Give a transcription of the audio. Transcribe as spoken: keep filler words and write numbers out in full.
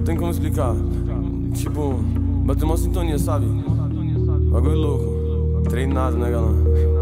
tem como explicar. Tipo, bateu uma sintonia, sabe? Bagulho louco. Treinado, né, galera?